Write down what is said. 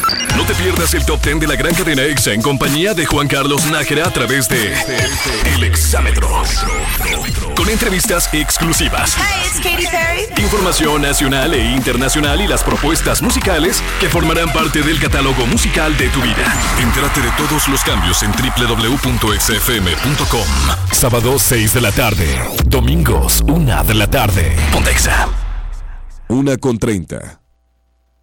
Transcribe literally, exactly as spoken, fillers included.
No te pierdas el Top diez de la gran cadena Exa en compañía de Juan Carlos Nájera a través de El Exámetro. Con entrevistas exclusivas. Hi, it's Katy Perry. Información nacional e internacional y las propuestas musicales que formarán parte del catálogo musical de tu vida. Entérate de todos los cambios en doble u doble u doble u punto exa efe eme punto com. Sábado seis de la tarde. Domingos una de la tarde. Ponte Exa. Una con treinta.